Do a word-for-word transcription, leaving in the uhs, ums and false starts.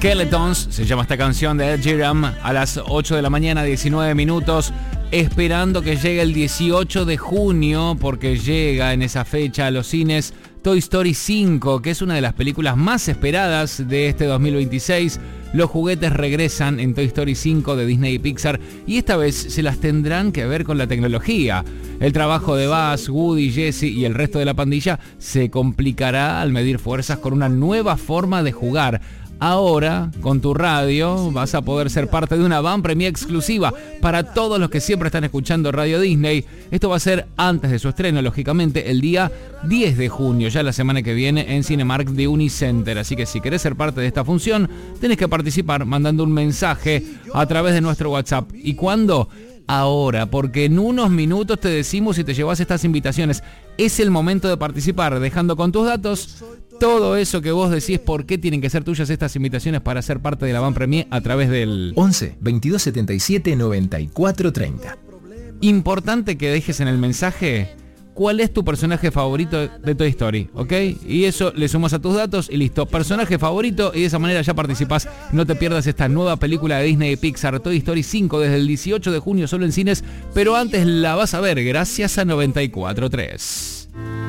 Skeletons, se llama esta canción de Ed Sheeran, a las ocho de la mañana, diecinueve minutos, esperando que llegue el dieciocho de junio, porque llega en esa fecha a los cines Toy Story cinco, que es una de las películas más esperadas de este dos mil veintiséis. Los juguetes regresan en Toy Story cinco de Disney y Pixar, y esta vez se las tendrán que ver con la tecnología. El trabajo de Buzz, Woody, Jessie y el resto de la pandilla se complicará al medir fuerzas con una nueva forma de jugar. Ahora, con tu radio, vas a poder ser parte de una Van Premiere exclusiva para todos los que siempre están escuchando Radio Disney. Esto va a ser antes de su estreno, lógicamente, el día diez de junio, ya la semana que viene, en Cinemark de Unicenter. Así que si querés ser parte de esta función, tenés que participar mandando un mensaje a través de nuestro WhatsApp. ¿Y cuándo? Ahora, porque en unos minutos te decimos si te llevas estas invitaciones. Es el momento de participar, dejando con tus datos todo eso que vos decís, por qué tienen que ser tuyas estas invitaciones para ser parte de la Van Premiere a través del once, veintidós setenta y siete, noventa y cuatro, treinta. Importante que dejes en el mensaje cuál es tu personaje favorito de Toy Story, ¿ok? Y eso le sumas a tus datos y listo. Personaje favorito, y de esa manera ya participás. No te pierdas esta nueva película de Disney y Pixar, Toy Story cinco, desde el dieciocho de junio solo en cines, pero antes la vas a ver gracias a noventa y cuatro tres.